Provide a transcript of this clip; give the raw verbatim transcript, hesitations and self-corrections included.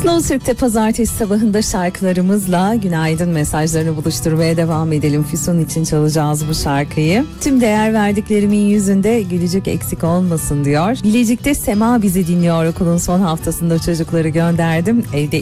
Slow Türk'te pazartesi sabahında şarkılarımızla günaydın mesajlarını buluşturmaya devam edelim. Füsun için çalacağız bu şarkıyı. Tüm değer verdiklerimin yüzünde gülücük eksik olmasın diyor. Bilecik'te Sema bizi dinliyor. Okulun son haftasında çocukları gönderdim. Evde